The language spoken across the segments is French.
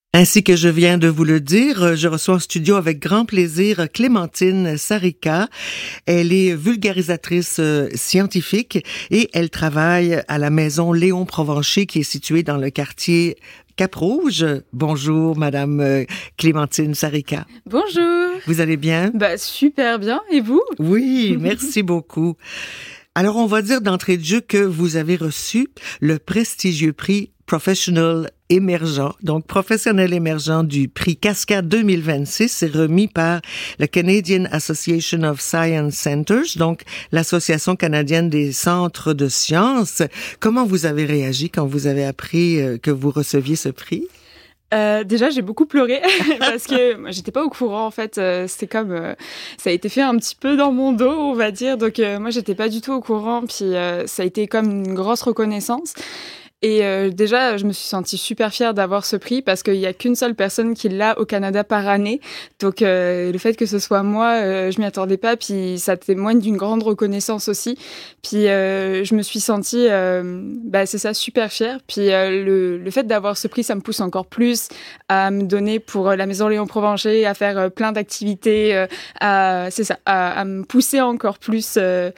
Ainsi que je viens de vous le dire, je reçois en studio avec grand plaisir Clémentine Sarika. Elle est vulgarisatrice scientifique et elle travaille à la maison Léon Provencher qui est située dans le quartier Cap-Rouge. Bonjour, Madame Clémentine Sarika. Bonjour. Vous allez bien? Super bien. Et vous? Oui, merci beaucoup. Alors, on va dire d'entrée de jeu que vous avez reçu le prestigieux prix Professional émergent, donc professionnel émergent du prix Cascade 2026, c'est remis par le Canadian Association of Science Centers, donc l'association canadienne des centres de sciences. Comment vous avez réagi quand vous avez appris que vous receviez ce prix? Déjà, j'ai beaucoup pleuré parce que moi, j'étais pas au courant en fait. C'était comme ça a été fait un petit peu dans mon dos, on va dire. Donc moi, j'étais pas du tout au courant. Puis ça a été comme une grosse reconnaissance. Et déjà, je me suis sentie super fière d'avoir ce prix parce qu'il y a qu'une seule personne qui l'a au Canada par année. Donc, le fait que ce soit moi, je m'y attendais pas. Puis, ça témoigne d'une grande reconnaissance aussi. Puis, je me suis sentie, c'est ça, super fière. Puis, le fait d'avoir ce prix, ça me pousse encore plus à me donner pour la Maison Léon Provencher, à faire plein d'activités, à me pousser encore plus.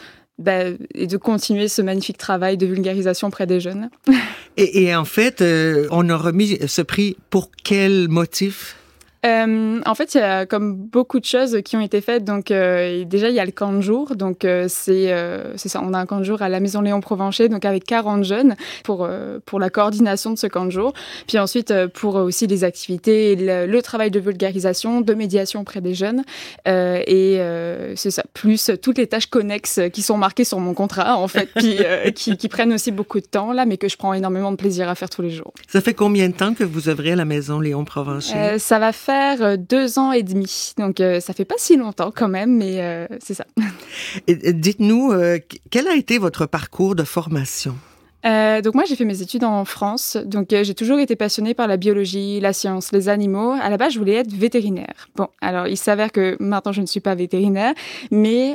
Et de continuer ce magnifique travail de vulgarisation auprès des jeunes. Et en fait, on a remis ce prix pour quel motif? En fait, il y a comme beaucoup de choses qui ont été faites. Donc, déjà, il y a le camp de jour. Donc, c'est ça. On a un camp de jour à la Maison Léon Provencher, donc avec 40 jeunes pour la coordination de ce camp de jour. Puis ensuite, pour aussi les activités, le travail de vulgarisation, de médiation auprès des jeunes. C'est ça. Plus toutes les tâches connexes qui sont marquées sur mon contrat, en fait, puis qui prennent aussi beaucoup de temps, là, mais que je prends énormément de plaisir à faire tous les jours. Ça fait combien de temps que vous œuvrez à la Maison Léon Provencher? Ça va faire 2 ans et demi. Donc, ça fait pas si longtemps quand même, mais c'est ça. Dites-nous, quel a été votre parcours de formation? Donc moi, j'ai fait mes études en France. Donc j'ai toujours été passionnée par la biologie, la science, les animaux. À la base, je voulais être vétérinaire. Bon, alors il s'avère que maintenant, je ne suis pas vétérinaire, mais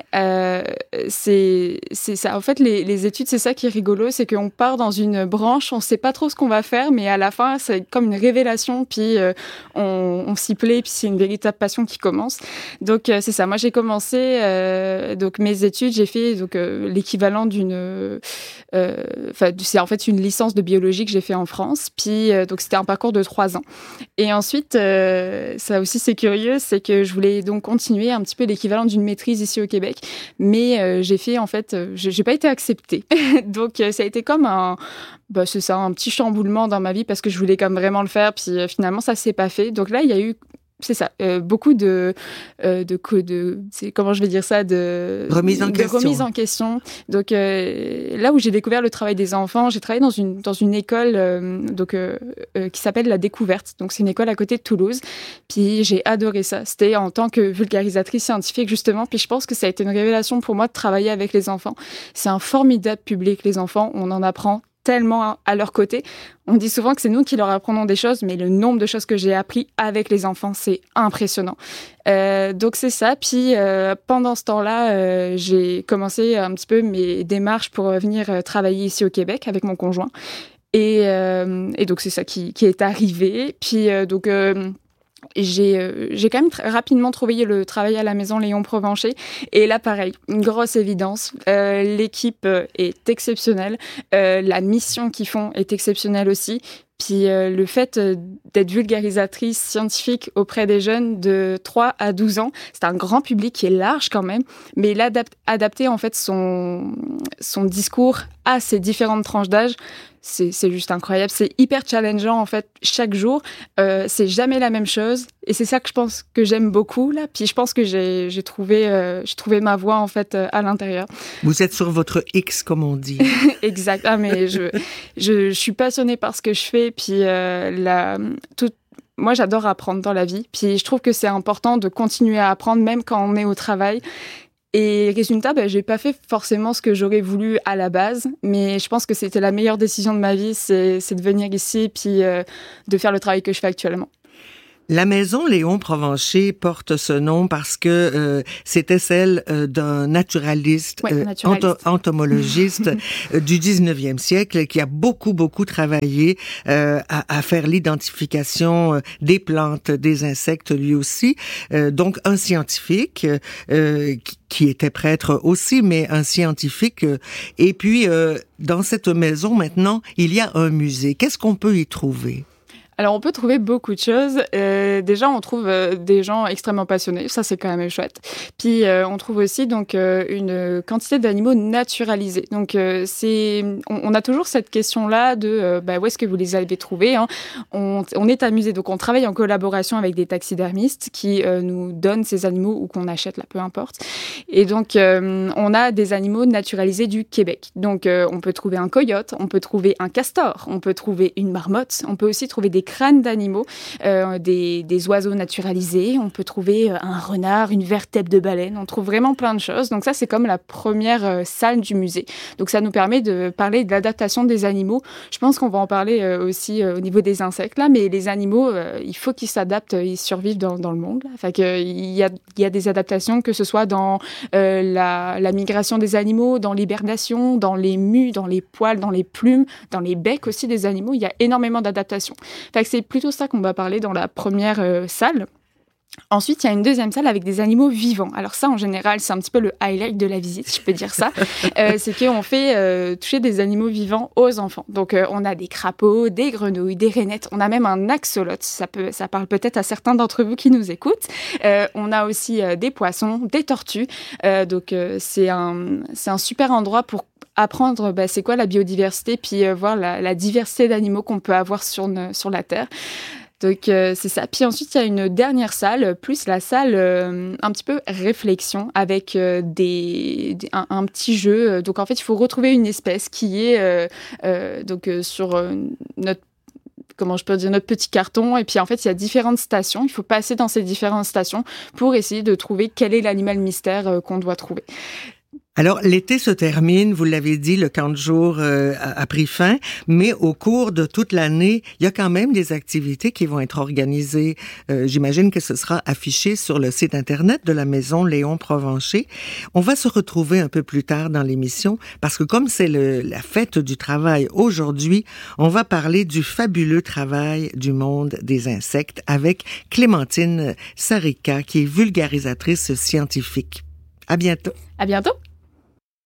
c'est ça. En fait, les études, c'est ça qui est rigolo, c'est qu'on part dans une branche, on sait pas trop ce qu'on va faire, mais à la fin, c'est comme une révélation. Puis on s'y plaît, puis c'est une véritable passion qui commence. Donc c'est ça. Moi, j'ai commencé donc mes études, j'ai fait donc l'équivalent d'une c'est en fait une licence de biologie que j'ai fait en France. Puis, donc, c'était un parcours de 3 ans. Et ensuite, ça aussi, c'est curieux, c'est que je voulais donc continuer un petit peu l'équivalent d'une maîtrise ici au Québec. Mais j'ai fait, en fait, j'ai pas été acceptée. Donc, ça a été comme un petit chamboulement dans ma vie parce que je voulais comme vraiment le faire. Puis, finalement, ça s'est pas fait. Donc là, il y a eu beaucoup de comment je vais dire ça, de remise en question. Donc là où j'ai découvert le travail des enfants, j'ai travaillé dans une école qui s'appelle La Découverte. Donc c'est une école à côté de Toulouse. Puis j'ai adoré ça. C'était en tant que vulgarisatrice scientifique justement. Puis je pense que ça a été une révélation pour moi de travailler avec les enfants. C'est un formidable public, les enfants. On en apprend tellement à leur côté. On dit souvent que c'est nous qui leur apprenons des choses, mais le nombre de choses que j'ai appris avec les enfants, c'est impressionnant. Donc c'est ça. Puis pendant ce temps-là, j'ai commencé un petit peu mes démarches pour venir travailler ici au Québec avec mon conjoint. Et donc c'est ça qui est arrivé. Puis j'ai quand même rapidement trouvé le travail à la Maison Léon Provencher. Et là, pareil, une grosse évidence. L'équipe est exceptionnelle. La mission qu'ils font est exceptionnelle aussi. Puis le fait d'être vulgarisatrice scientifique auprès des jeunes de 3 à 12 ans, c'est un grand public qui est large quand même, mais il a adapté en fait son discours à ces différentes tranches d'âge. C'est juste incroyable, c'est hyper challengeant en fait chaque jour, c'est jamais la même chose et c'est ça que je pense que j'aime beaucoup là. Puis je pense que j'ai trouvé ma voie en fait à l'intérieur. Vous êtes sur votre X comme on dit. Exact. Ah mais je suis passionnée par ce que je fais puis moi j'adore apprendre dans la vie. Puis je trouve que c'est important de continuer à apprendre même quand on est au travail. Et résultat, j'ai pas fait forcément ce que j'aurais voulu à la base, mais je pense que c'était la meilleure décision de ma vie, c'est de venir ici puis de faire le travail que je fais actuellement. La maison Léon Provencher porte ce nom parce que c'était celle d'un naturaliste, entomologiste du 19e siècle qui a beaucoup qui à faire l'identification des plantes, des insectes lui aussi. Donc un scientifique qui était prêtre aussi, mais un scientifique. Et puis dans cette maison maintenant, il y a un musée. Qu'est-ce qu'on peut y trouver? Alors, on peut trouver beaucoup de choses. Déjà, on trouve des gens extrêmement passionnés. Ça, c'est quand même chouette. Puis, on trouve aussi donc une quantité d'animaux naturalisés. Donc, on a toujours cette question-là de où est-ce que vous les avez trouvés, hein. On est amusé. Donc, on travaille en collaboration avec des taxidermistes qui nous donnent ces animaux ou qu'on achète, là, peu importe. Et donc, on a des animaux naturalisés du Québec. Donc, on peut trouver un coyote, on peut trouver un castor, on peut trouver une marmotte, on peut aussi trouver des crânes d'animaux, des oiseaux naturalisés, on peut trouver un renard, une vertèbre de baleine, on trouve vraiment plein de choses. Donc ça, c'est comme la première salle du musée. Donc ça nous permet de parler de l'adaptation des animaux. Je pense qu'on va en parler aussi au niveau des insectes, là, mais les animaux, il faut qu'ils s'adaptent, ils survivent dans le monde, là. Fait que, il y a des adaptations, que ce soit dans la migration des animaux, dans l'hibernation, dans les mues, dans les poils, dans les plumes, dans les becs aussi des animaux. Il y a énormément d'adaptations. Fait que c'est plutôt ça qu'on va parler dans la première salle. Ensuite, il y a une deuxième salle avec des animaux vivants. Alors ça, en général, c'est un petit peu le highlight de la visite, je peux dire ça. C'est qu'on fait toucher des animaux vivants aux enfants. Donc, on a des crapauds, des grenouilles, des rainettes. On a même un axolote. Ça parle peut-être à certains d'entre vous qui nous écoutent. On a aussi des poissons, des tortues. Donc, c'est un super endroit pour apprendre c'est quoi la biodiversité, puis voir la diversité d'animaux qu'on peut avoir sur la Terre. Donc, c'est ça. Puis ensuite, il y a une dernière salle, plus la salle un petit peu réflexion, avec un petit jeu. Donc, en fait, il faut retrouver une espèce qui est sur notre petit carton. Et puis, en fait, il y a différentes stations. Il faut passer dans ces différentes stations pour essayer de trouver quel est l'animal mystère qu'on doit trouver. Alors, l'été se termine, vous l'avez dit, le camp de jour a pris fin, mais au cours de toute l'année, il y a quand même des activités qui vont être organisées. J'imagine que ce sera affiché sur le site Internet de la maison Léon Provencher. On va se retrouver un peu plus tard dans l'émission, parce que comme c'est la fête du travail aujourd'hui, on va parler du fabuleux travail du monde des insectes avec Clémentine Sarika, qui est vulgarisatrice scientifique. À bientôt. À bientôt.